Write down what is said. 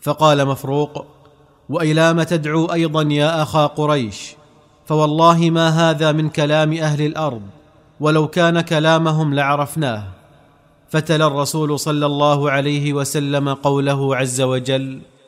فقال مفروق: وإلام تدعو أيضا يا أخا قريش؟ فوالله ما هذا من كلام أهل الأرض، ولو كان كلامهم لعرفناه. فتلا الرسول صلى الله عليه وسلم قوله عز وجل: